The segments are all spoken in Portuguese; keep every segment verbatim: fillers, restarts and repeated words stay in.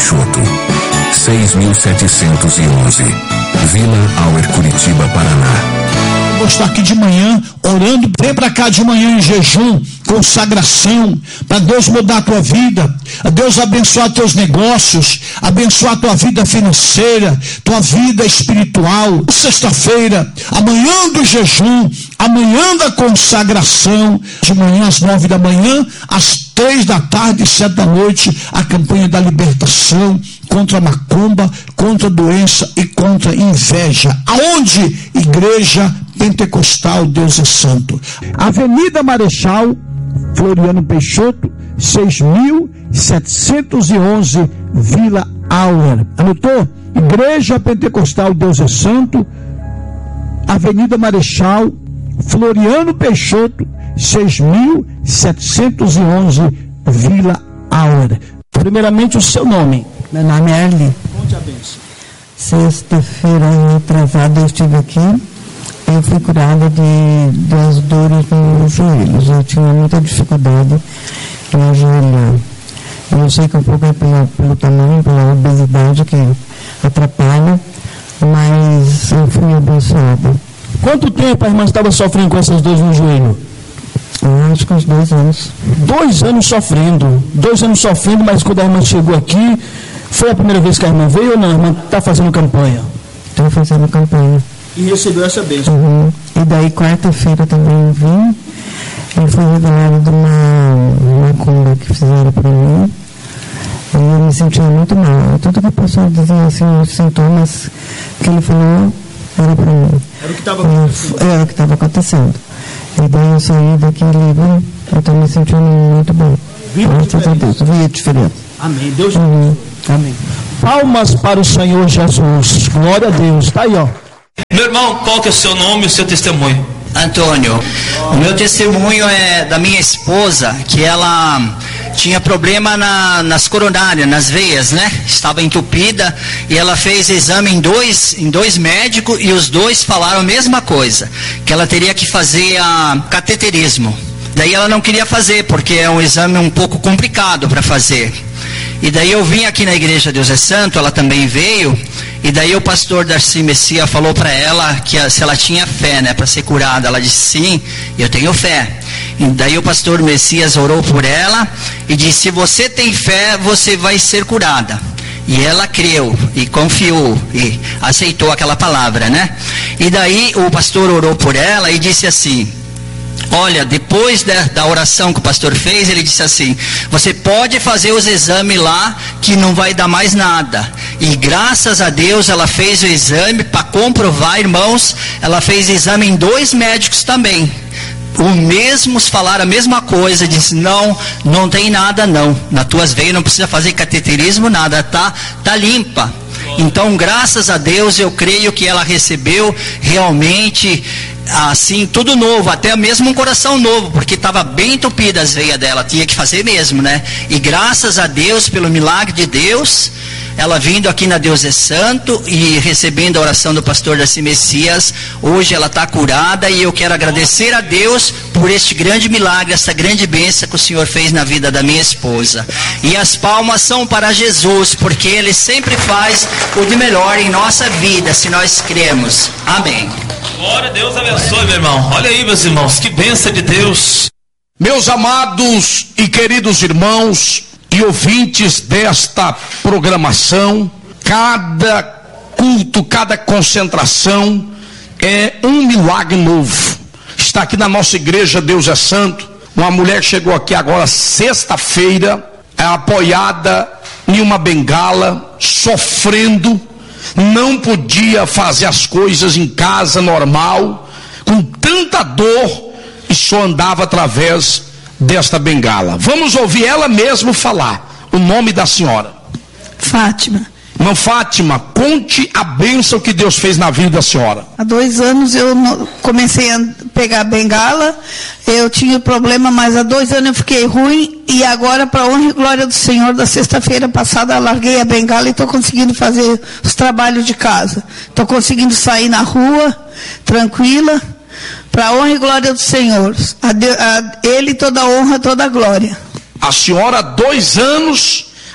Peixoto, seis mil setecentos e onze, Vila Auer, Curitiba, Paraná. Vou estar aqui de manhã orando. Vem para cá de manhã em jejum, consagração, para Deus mudar a tua vida, a Deus abençoar teus negócios, abençoar a tua vida financeira, tua vida espiritual. Sexta-feira, amanhã do jejum, amanhã da consagração, de manhã às nove da manhã, às três da tarde e sete da noite, a campanha da libertação contra a macumba, contra a doença e contra a inveja. Aonde? Igreja Pentecostal Deus é Santo. Avenida Marechal Floriano Peixoto, seis mil setecentos e onze, Vila Auer. Anotou? Igreja Pentecostal Deus é Santo, Avenida Marechal Floriano Peixoto, seis mil setecentos e onze, Vila Auer. Primeiramente o seu nome. Meu nome é Arli. Conte a bênção. Sexta-feira atrasada eu estive aqui. Eu fui curada de, das dores nos joelhos. Eu tinha muita dificuldade em ajoelhar. Eu sei que um pouco é pelo, pelo tamanho, pela obesidade que atrapalha, mas eu fui abençoada. Quanto tempo a irmã estava sofrendo com essas dores no joelho? Eu acho que uns dois anos. Dois anos sofrendo. Dois anos sofrendo, mas quando a irmã chegou aqui, foi a primeira vez que a irmã veio ou não? A irmã está fazendo campanha? Estou fazendo campanha. E recebeu essa bênção. Uhum. E daí quarta-feira também vim. E foi revelado de uma macumba que fizeram para mim. E eu me sentia muito mal. Tudo que o pastor dizia assim, os sintomas que ele falou, era para mim. Era o que estava acontecendo. Era o que estava acontecendo. E daí eu saí daqui livre, eu estou me sentindo muito bem. Graças a Deus, vi a diferença. Amém. Deus uhum. Amém. Palmas para o Senhor Jesus. Glória a Deus. Está aí, ó. Meu irmão, qual que é o seu nome e o seu testemunho? Antônio, o meu testemunho é da minha esposa, que ela tinha problema na, nas coronárias, nas veias, né? Estava entupida e ela fez exame em dois, em dois médicos e os dois falaram a mesma coisa, que ela teria que fazer a cateterismo. Daí ela não queria fazer, porque é um exame um pouco complicado para fazer. E daí eu vim aqui na igreja Deus é Santo, ela também veio, e daí o pastor Darcy Messias falou para ela que se ela tinha fé, né, para ser curada. Ela disse sim, eu tenho fé. E daí o pastor Messias orou por ela e disse: se você tem fé, você vai ser curada. E ela creu e confiou e aceitou aquela palavra, né? E daí o pastor orou por ela e disse assim: olha, depois da, da oração que o pastor fez, ele disse assim: você pode fazer os exames lá, que não vai dar mais nada. E graças a Deus ela fez o exame para comprovar, irmãos. Ela fez exame em dois médicos também. Os mesmos falaram a mesma coisa, disse: não, não tem nada não, nas tuas veias não precisa fazer cateterismo, nada, tá, tá limpa. Então, graças a Deus, eu creio que ela recebeu realmente, assim, tudo novo, até mesmo um coração novo, porque estava bem entupida as veias dela, tinha que fazer mesmo, né? E graças a Deus, pelo milagre de Deus, ela vindo aqui na Deus é Santo e recebendo a oração do pastor Darcy Messias, hoje ela está curada, e eu quero agradecer a Deus por este grande milagre, essa grande bênção que o Senhor fez na vida da minha esposa. E as palmas são para Jesus, porque Ele sempre faz o de melhor em nossa vida, se nós cremos. Amém. Glória a Deus, abençoe, meu irmão. Olha aí, meus irmãos, que bênção de Deus. Meus amados e queridos irmãos e ouvintes desta programação, cada culto, cada concentração é um milagre novo. Está aqui na nossa igreja Deus é Santo uma mulher que chegou aqui agora sexta-feira, é apoiada em uma bengala, sofrendo, não podia fazer as coisas em casa normal, com tanta dor, e só andava através desta bengala. Vamos ouvir ela mesma falar o nome da senhora. Fátima. Irmã Fátima, conte a bênção que Deus fez na vida da senhora. Há dois anos eu comecei a pegar a bengala, eu tinha problema, mas há dois anos eu fiquei ruim, e agora, para a honra e glória do Senhor, da sexta-feira passada, eu larguei a bengala e estou conseguindo fazer os trabalhos de casa. Estou conseguindo sair na rua, tranquila, para a honra e glória do Senhor. A, de, a Ele toda a honra, toda a glória. A senhora há dois anos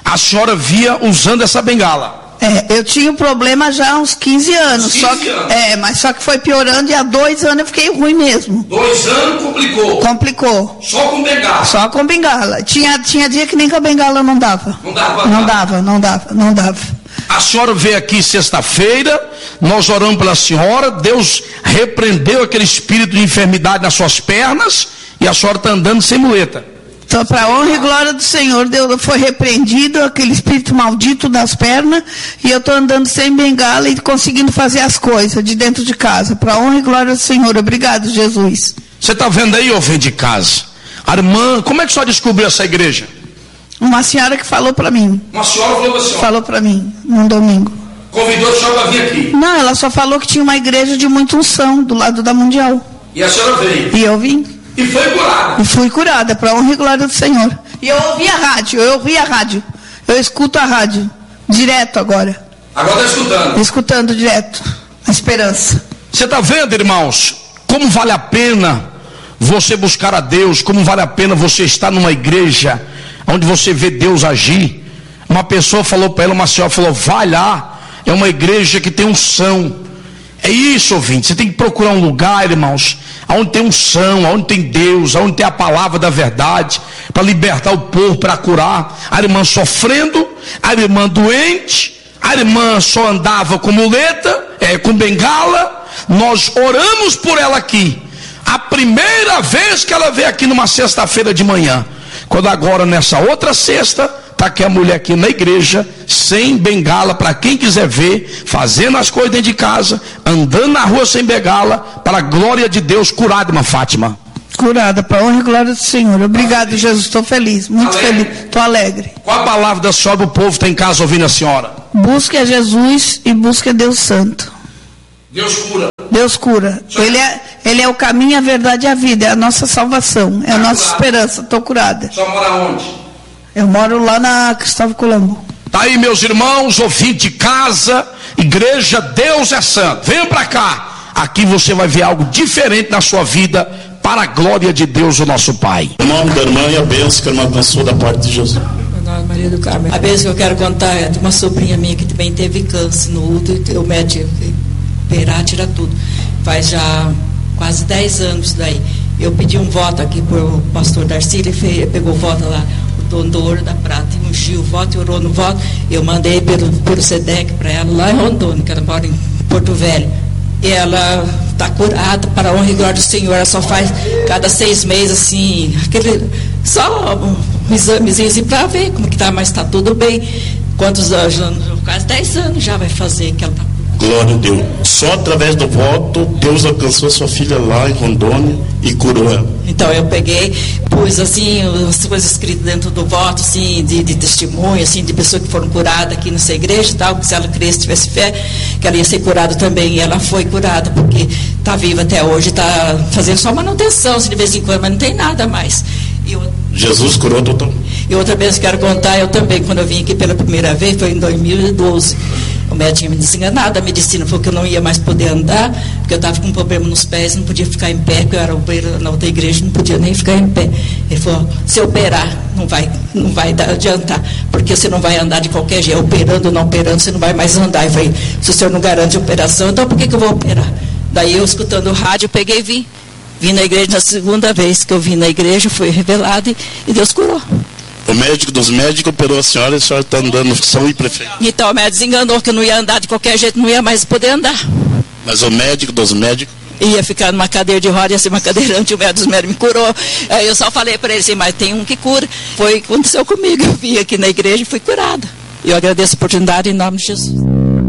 a senhora via usando essa bengala. É, eu tinha um problema já há uns quinze anos. quinze só que, anos. É, mas só que foi piorando e há dois anos eu fiquei ruim mesmo. Dois anos complicou. Complicou. Só com bengala. Só com bengala. Tinha, tinha dia que nem com a bengala não dava. Não dava. Não dava, não dava, não dava. A senhora veio aqui sexta-feira, nós oramos pela senhora, Deus repreendeu aquele espírito de enfermidade nas suas pernas e a senhora está andando sem muleta. Então, para a honra e glória do Senhor, Deus foi repreendido aquele espírito maldito das pernas e eu estou andando sem bengala e conseguindo fazer as coisas de dentro de casa. Para a honra e glória do Senhor. Obrigado, Jesus. Você está vendo aí, ou vem de casa? A irmã, como é que a senhora descobriu essa igreja? Uma senhora que falou para mim. Uma senhora falou para a senhora? Falou para mim, num domingo. Convidou a senhora para vir aqui? Não, ela só falou que tinha uma igreja de muita unção do lado da Mundial. E a senhora veio? E eu vim. E foi curada? E fui curada, para a honra e glória do Senhor. E eu ouvi a rádio, eu ouvi a rádio. Eu escuto a rádio, direto agora. Agora está escutando? Escutando direto, a esperança. Você está vendo, irmãos, como vale a pena você buscar a Deus, como vale a pena você estar numa igreja onde você vê Deus agir. Uma pessoa falou para ela, uma senhora falou, vai lá, é uma igreja que tem unção. É isso, ouvinte, você tem que procurar um lugar, irmãos, onde tem unção, onde tem Deus, onde tem a palavra da verdade, para libertar o povo, para curar. A irmã sofrendo, a irmã doente, a irmã só andava com muleta, é, com bengala. Nós oramos por ela aqui, a primeira vez que ela veio aqui numa sexta-feira de manhã. Quando agora nessa outra sexta, está aqui a mulher aqui na igreja, sem bengala, para quem quiser ver, fazendo as coisas dentro de casa, andando na rua sem bengala, para a glória de Deus, curada, irmã Fátima. Curada, para a honra e glória do Senhor. Obrigado, Jesus, estou feliz, muito Alegre. feliz, estou alegre. Qual a palavra da senhora, o povo está em casa ouvindo a senhora? Busque a Jesus e busque a Deus Santo. Deus cura. Deus cura. Ele é, ele é o caminho, a verdade e a vida, é a nossa salvação, é a nossa esperança. Estou curada. Só mora onde? Eu moro lá na Cristóvão Colombo. Tá aí, meus irmãos, ouvintes de casa, igreja, Deus é santo. Venha para cá. Aqui você vai ver algo diferente na sua vida, para a glória de Deus, o nosso Pai. O nome da irmã e a bênção que a irmã abençoou da parte de Jesus. Meu nome é Maria do Carmo. A bênção que eu quero contar é de uma sobrinha minha que também teve câncer no útero, e o médico operar, tira tudo. Faz já quase dez anos daí. Eu pedi um voto aqui para o pastor Darcy, ele fez, pegou o voto lá, o dono do Ouro da Prata, e ungiu o voto e orou no voto. Eu mandei pelo, pelo SEDEC para ela lá em Rondônia, que ela mora em Porto Velho. E ela está curada, para a honra e glória do Senhor. Ela só faz cada seis meses assim, aquele, só um examezinho assim para ver como que está, mas está tudo bem. Quantos anos? Quase dez anos já vai fazer que ela está. Glória a Deus. Só através do voto, Deus alcançou sua filha lá em Rondônia e curou ela. Então eu peguei, pus assim, as coisas escritas dentro do voto, assim, de, de testemunho, assim, de pessoas que foram curadas aqui nessa igreja e tal, que se ela cresce, tivesse fé, que ela ia ser curada também. E ela foi curada, porque está viva até hoje, está fazendo só manutenção, assim, de vez em quando, mas não tem nada mais. E eu, Jesus curou totalmente. E outra vez que quero contar, eu também, quando eu vim aqui pela primeira vez, foi em dois mil e doze. O médico tinha me desenganado, a medicina falou que eu não ia mais poder andar, porque eu estava com um problema nos pés, não podia ficar em pé, porque eu era obreira na outra igreja, não podia nem ficar em pé. Ele falou, se operar, não vai, não vai adiantar, porque você não vai andar de qualquer jeito, operando ou não operando, você não vai mais andar. Eu falei, se o senhor não garante a operação, então por que, que eu vou operar? Daí eu, escutando o rádio, eu peguei e vim. Vim na igreja, na segunda vez que eu vim na igreja, foi revelado e, e Deus curou. O médico dos médicos operou a senhora e a senhora está andando São e Prefeito. Então o médico desenganou que eu não ia andar de qualquer jeito, não ia mais poder andar. Mas o médico dos médicos? Ia ficar numa cadeira de roda, ia ser uma cadeirante, o médico dos médicos me curou. Aí eu só falei para ele assim, mas tem um que cura. Foi o que aconteceu comigo, eu vim aqui na igreja e fui curada. E eu agradeço a oportunidade em nome de Jesus.